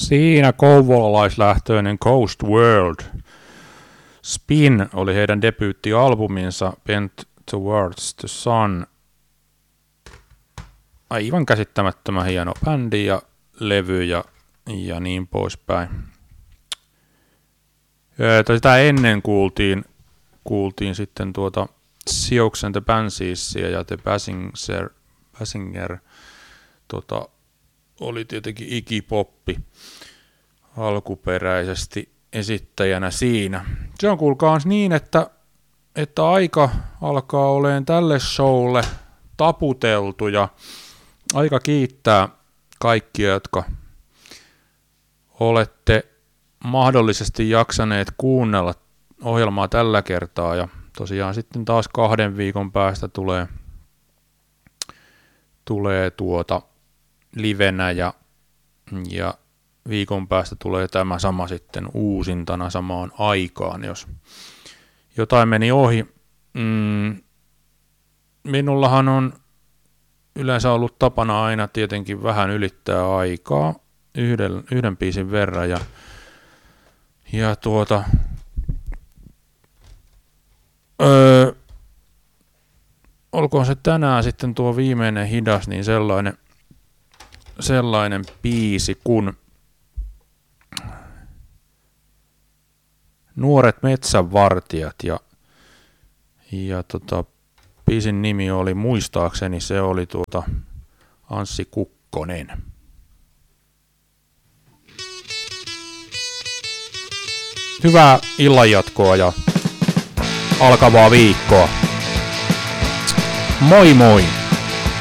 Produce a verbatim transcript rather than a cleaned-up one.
Siinä kouvolalaislähtöinen Coast World. Spin oli heidän debyyttialbuminsa Bent Towards the Sun. Aivan käsittämättömän hieno bändi ja levy ja, ja niin poispäin. Sitä ennen kuultiin, kuultiin sitten tuota Sioux and the Bansheesia ja The Passenger, Passenger tota, oli tietenkin ikipoppi alkuperäisesti esittäjänä siinä. Se on kuulkaas niin, että, että aika alkaa olemaan tälle showlle taputeltu ja aika kiittää kaikkia, jotka olette mahdollisesti jaksaneet kuunnella ohjelmaa tällä kertaa ja tosiaan sitten taas kahden viikon päästä tulee, tulee tuota livenä ja, ja viikon päästä tulee tämä sama sitten uusintana samaan aikaan, jos jotain meni ohi. Mm, minullahan on yleensä ollut tapana aina tietenkin vähän ylittää aikaa yhden, yhden biisin verran ja, ja tuota öö, olkoon se tänään sitten tuo viimeinen hidas, niin sellainen, sellainen biisi kuin Nuoret metsänvartijat ja, ja tota, biisin nimi oli muistaakseni se oli tuota Anssi Kukkonen. Hyvää illanjatkoa ja alkavaa viikkoa. Moi moi!